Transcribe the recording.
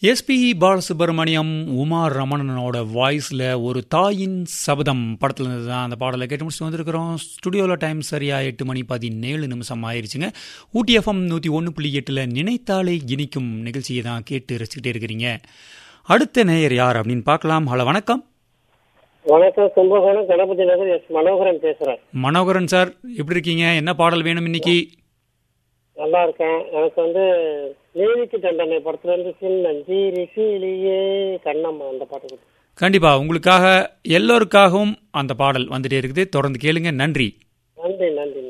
SP Balasubramaniam Uma ரமணனோட வாய்ஸில் ஒரு தாயின் சபதம் படத்தில் இருந்து தான் அந்த பாடலை கேட்டு முடிச்சுட்டு வந்திருக்கிறோம். ஸ்டுடியோவில் டைம் சரியாக 8:17 ஆயிடுச்சுங்க. ஊட்டி எஃப்எம் 101.8 நினைத்தாலே இனிக்கும் நிகழ்ச்சியை தான் கேட்டு ரசிச்சுக்கிட்டே இருக்கிறீங்க. அடுத்த நேயர் யார் அப்படின்னு பார்க்கலாம். ஹலோ, வணக்கம். வணக்கம், கும்பகோணம் கணபதி நகர் எஸ் மனோகரன் பேசுறேன். மனோகரன் சார், எப்படி இருக்கீங்க? என்ன பாடல் வேணும் இன்னைக்கு? நல்லா இருக்கேன். எனக்கு நீதிக்கு தண்டனை படத்துல இருந்து சின்னஞ்சீரி கீழியே கண்ணம்மா அந்த பாட்டு. கண்டிப்பா உங்களுக்காக எல்லோருக்காகவும் அந்த பாடல் வந்துட்டே இருக்குது. தொடர்ந்து கேளுங்க. நன்றி. நன்றி நன்றி.